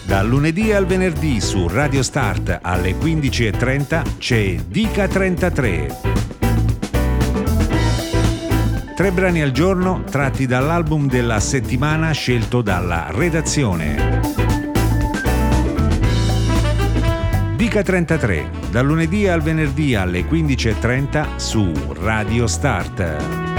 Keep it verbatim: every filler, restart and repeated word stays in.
Dal lunedì al venerdì su Radio Start alle quindici e trenta c'è Dica trentatré. Tre brani al giorno tratti dall'album della settimana scelto dalla redazione. Dica trentatré, dal lunedì al venerdì alle quindici e trenta su Radio Start.